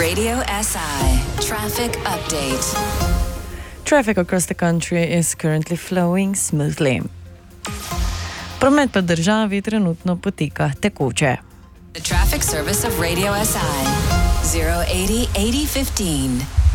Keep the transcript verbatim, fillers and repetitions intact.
Radio S I traffic update. Traffic across the country is currently flowing smoothly. Promet po državi trenutno poteka tekoče. The traffic service of Radio S I zero eighty eighty fifteen.